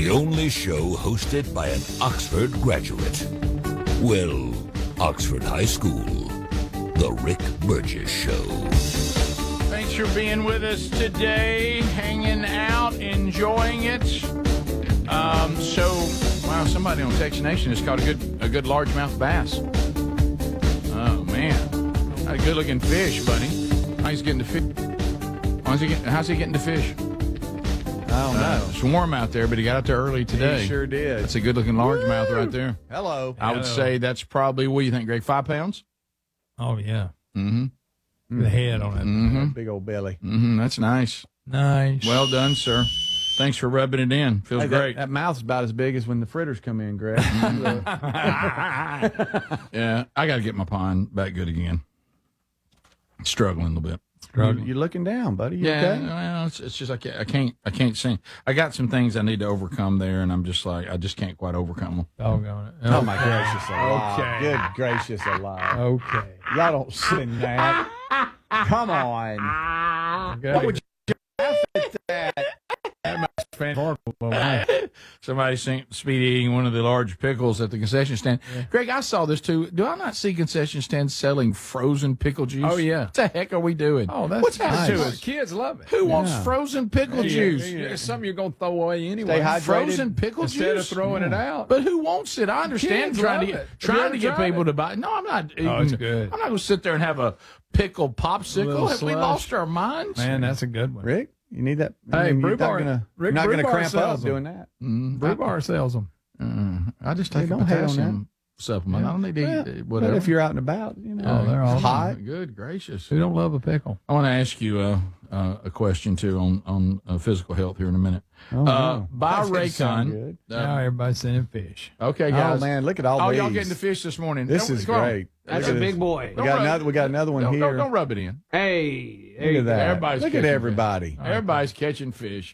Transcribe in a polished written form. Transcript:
The only show hosted by an Oxford graduate. Well, Oxford High School. The Rick Burgess Show. Thanks for being with us today, hanging out, enjoying it. Wow, somebody on Texas Nation has caught a good largemouth bass. Oh, man. Got a good-looking fish, buddy. How's he getting the fish? How's he getting the fish? I don't know. It's warm out there, but he got out there early today. He sure did. That's a good-looking largemouth right there. Hello. I would say that's probably, what do you think, Greg, 5 pounds? Oh, yeah. Mm-hmm. The head on it. Mm-hmm. Big old belly. Mm-hmm. That's nice. Nice. Well done, sir. Thanks for rubbing it in. Feels Hey, great. That mouth's about as big as when the fritters come in, Greg. Yeah, I got to get my pond back good again. Struggling a little bit. You're looking down, buddy. You okay? Well, it's just I can't sing. I got some things I need to overcome there, and I'm just like I just can't quite overcome them. Doggone it. Oh, my gracious alive. Okay. Good gracious alive. Okay. Y'all don't sing that. Come on. What would Somebody seen Speedy eating one of the large pickles at the concession stand. Yeah. Greg, I saw this too. Do I not see concession stands selling frozen pickle juice? Oh, yeah. What the heck are we doing? Oh, that's what's happening to nice. us? Kids love it. Who wants Yeah. frozen pickle juice? It's something you're going to throw away anyway. Stay hydrated. Frozen pickle Instead juice of throwing it out. But who wants it? I understand Kids trying love to it. trying Have to you get ever tried people it? to buy. No, I'm not. Eating, Oh, it's good. I'm not going to sit there and have a pickle popsicle. Little Have we slush. lost our minds? Man, that's a good one. Rick, you need that? Hey, you're Brew not Bar- gonna, Rick, not Brew going to Bar cramp up sells them. doing that. Brew Bar sells them. I just take They a don't hate on potassium supplement. Yeah. I don't need to Well, eat whatever. But if you're out and about, Oh, they're all hot. Good gracious. Who don't love a pickle? I want to ask you a question too on physical health here in a minute. Oh, no. Buy That's gonna sound Raycon. good. Now everybody's sending fish. Okay, Oh guys. man, look at all Oh, these. y'all getting the fish this morning? This Don't- is come on. great. That's Look a at big this. boy. We got another one Don't, here. don't rub it in. Hey, Look at that. Everybody's Look at catching everybody. Everybody's catching fish.